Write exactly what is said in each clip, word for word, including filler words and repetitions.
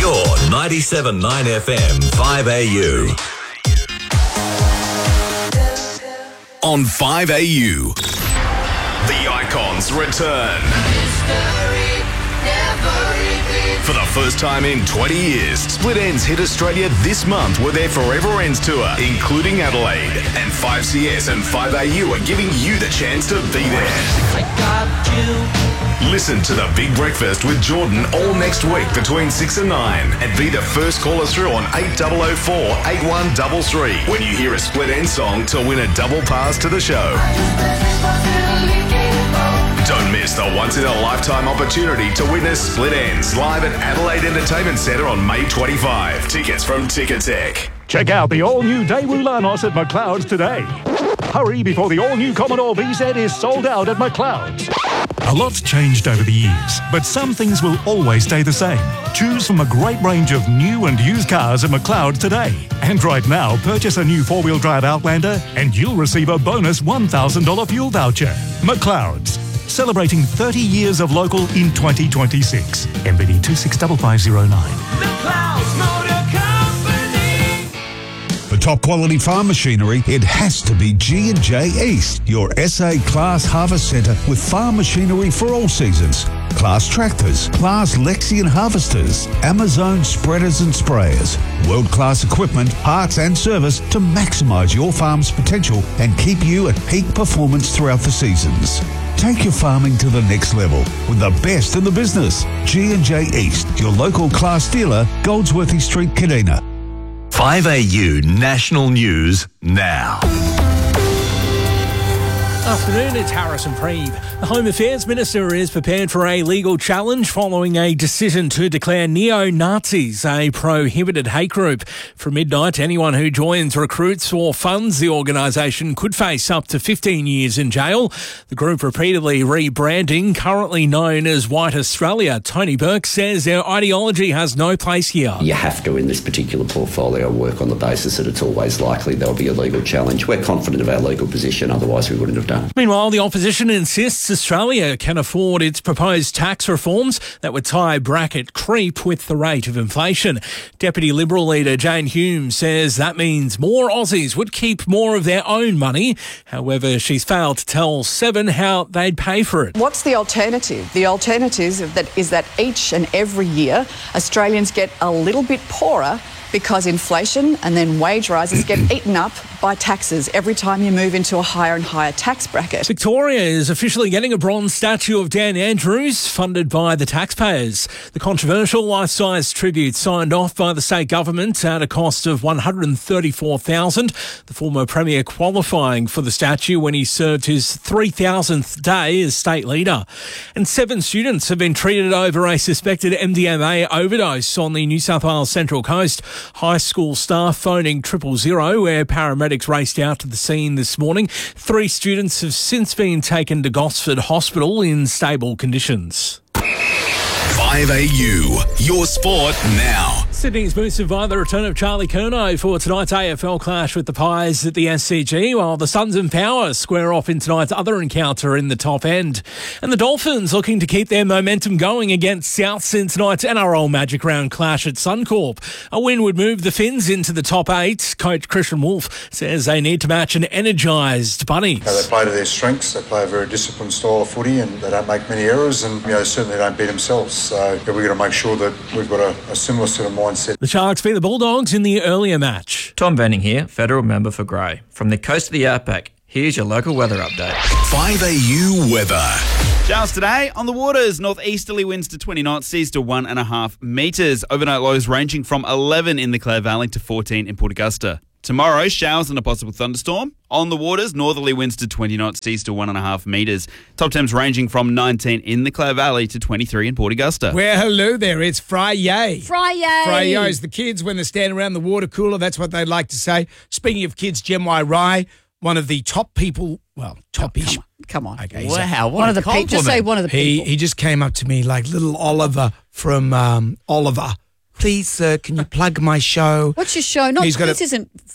Pure ninety-seven point nine F M, five A U. On five A U, the Icons return. For the first time in twenty years, Split Enz hit Australia this month with their Forever Ends tour, including Adelaide. And five C S and five A U are giving you the chance to be there. I got you. Listen to The Big Breakfast with Jordan all next week between six and nine, and be the first caller through on eight oh oh four, eight one three three when you hear a Split Enz song to win a double pass to the show. Don't miss the once-in-a-lifetime opportunity to witness Split Enz live at Adelaide Entertainment Centre on May twenty-fifth. Tickets from Ticketek. Check out the all-new Daewoo Lanos at McLeod's today. Hurry before the all-new Commodore B Z is sold out at McLeod's. A lot's changed over the years, but some things will always stay the same. Choose from a great range of new and used cars at McLeod's today. And right now, purchase a new four-wheel drive Outlander and you'll receive a bonus one thousand dollars fuel voucher. McLeod's. Celebrating thirty years of local in twenty twenty-six. M B D two six five five zero nine. McLeod's Motor Company. For top quality farm machinery, it has to be G and J East, your S A Class Harvest Centre with farm machinery for all seasons. Class tractors, Class Lexion harvesters, Amazon spreaders and sprayers. World-class equipment, parts and service to maximise your farm's potential and keep you at peak performance throughout the seasons. Take your farming to the next level with the best in the business. G and J East, your local Class dealer, Goldsworthy Street, Kadina. five A U National News now. Afternoon, it's Harrison Preeve. The Home Affairs Minister is prepared for a legal challenge following a decision to declare neo-Nazis a prohibited hate group. From midnight, anyone who joins, recruits or funds the organisation could face up to fifteen years in jail. The group repeatedly rebranding, currently known as White Australia. Tony Burke says their ideology has no place here. You have to, in this particular portfolio, work on the basis that it's always likely there'll be a legal challenge. We're confident of our legal position, otherwise we wouldn't have done it. Meanwhile, the opposition insists Australia can afford its proposed tax reforms that would tie bracket creep with the rate of inflation. Deputy Liberal leader Jane Hume says that means more Aussies would keep more of their own money. However, she's failed to tell Seven how they'd pay for it. What's the alternative? The alternative is that, is that each and every year Australians get a little bit poorer because inflation and then wage rises get eaten up by taxes every time you move into a higher and higher tax bracket. Victoria is officially getting a bronze statue of Dan Andrews, funded by the taxpayers. The controversial life-size tribute signed off by the state government at a cost of one hundred thirty-four thousand dollars. The former Premier qualifying for the statue when he served his three thousandth day as state leader. And seven students have been treated over a suspected M D M A overdose on the New South Wales Central Coast. High school staff phoning triple zero, where paramedics raced out to the scene this morning. Three students have since been taken to Gosford Hospital in stable conditions. five A U, your sport now. Sydney's boosted by the return of Charlie Curnow for tonight's A F L clash with the Pies at the S C G, while the Suns and Power square off in tonight's other encounter in the top end. And the Dolphins looking to keep their momentum going against Souths in tonight's N R L Magic Round clash at Suncorp. A win would move the Finns into the top eight. Coach Christian Wolf says they need to match an energised Bunnies. You know, they play to their strengths. They play a very disciplined style of footy, and they don't make many errors, and you know, certainly don't beat themselves. So yeah, we've got to make sure that we've got a, a similar sort of mindset. The Sharks beat the Bulldogs in the earlier match. Tom Venning here, federal member for Grey. From the coast of the outback, here's your local weather update. five A U weather. Showers today on the waters. Northeasterly winds to twenty knots, seas to one and a half metres. Overnight lows ranging from eleven in the Clare Valley to fourteen in Port Augusta. Tomorrow, showers and a possible thunderstorm. On the waters, northerly winds to twenty knots, seas to one and a half metres. Top temps ranging from nineteen in the Clare Valley to twenty-three in Port Augusta. Well, hello there. It's Friday. Friday. Friday's the kids when they're standing around the water cooler. That's what they like to say. Speaking of kids, Jem Y. Rye, one of the top people, well, top-ish. Oh, come on. Come on. Okay, wow, what one of the people. Just say one of the he, people. He just came up to me like little Oliver from um, Oliver. Please, sir, can you plug my show? What's your show? Not, He's got this a, isn't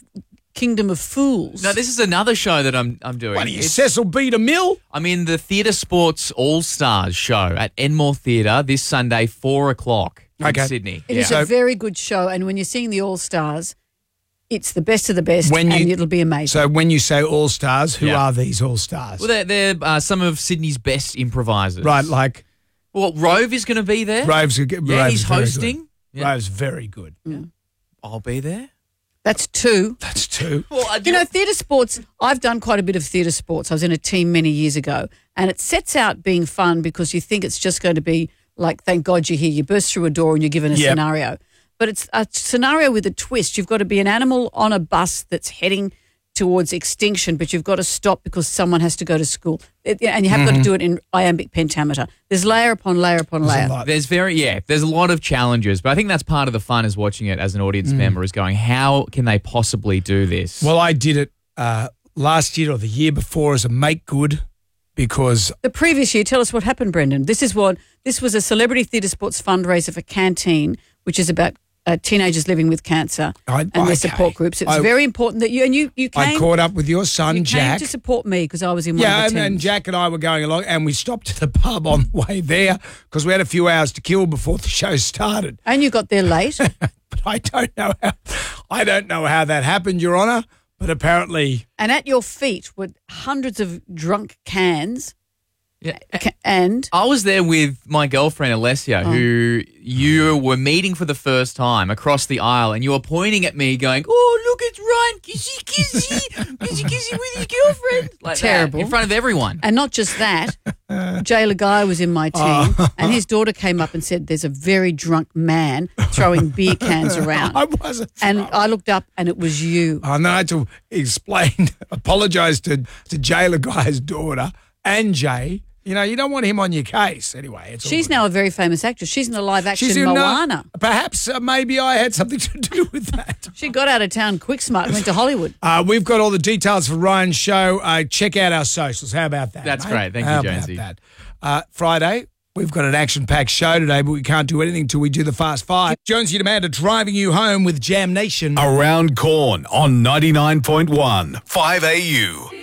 Kingdom of Fools. No, this is another show that I'm I'm doing. What are you, It's- Cecil B. DeMille? I'm in the Theatre Sports All Stars show at Enmore Theatre this Sunday, four o'clock in Okay. Sydney. It is Yeah. a very good show, and when you're seeing the All Stars, it's the best of the best, When and you- it'll be amazing. So when you say All Stars, who Yeah. are these All Stars? Well, they're, they're uh, some of Sydney's best improvisers. Right, like Well, Rove is going to be there. Rove's, Yeah, Rove's he's very hosting. good. Yeah. Rove's very good. I'll be there. That's two. That's two. Well, I You know, theatre sports, I've done quite a bit of theatre sports. I was in a team many years ago, and it sets out being fun because you think it's just going to be like, thank God you're here. You burst through a door and you're given a Yep. scenario. But it's a scenario with a twist. You've got to be an animal on a bus that's heading towards extinction, but you've got to stop because someone has to go to school. It- and you have got to do it in iambic pentameter. There's layer upon layer upon layer. There's very yeah. There's a lot of challenges, but I think that's part of the fun is watching it as an audience member. Is going, how can they possibly do this? Well, I did it uh, last year or the year before as a make good because The previous year, tell us what happened, Brendan. This is what this was a celebrity theatre sports fundraiser for Canteen, which is about uh, teenagers living with cancer I- and their okay. support groups. It's I- very important that you and you you I came. caught up with your son, you Jack. came to support me because I was in one Yeah, of and, the and teams. Jack and I were going along, and we stopped at the pub on the way there because we had a few hours to kill before the show started. And you got there late. But I don't know how I don't know how that happened, Your Honour. But apparently, And at your feet were hundreds of drunk cans. Yeah. Ca- And I was there with my girlfriend Alessia, Oh. who you were meeting for the first time across the aisle, and you were pointing at me, going, "Oh, look, it's Ryan, kissy kissy, kissy kissy with his girlfriend." Like that, Terrible. in front of everyone. and not just that, Jayla Guy was in my team, Oh. and his daughter came up and said, "There's a very drunk man throwing beer cans around." I wasn't. And I looked up, and it was you. And then I had to explain, apologise to to Jayla Guy's daughter and Jay. You know, you don't want him on your case anyway. It's all She's good. now a very famous actress. She's in the live action She's in uh, Moana. perhaps uh, maybe I had something to do with that. She got out of town quick smart and went to Hollywood. Uh, we've got all the details for Ryan's show. Uh, check out our socials. How about that? That's mate? great. Thank you, How Jonesy. About that? Uh, Friday, we've got an action-packed show today, but we can't do anything till we do the Fast Five. Jonesy and Amanda driving you home with Jam Nation. Around Corn on ninety-nine point one, five A U.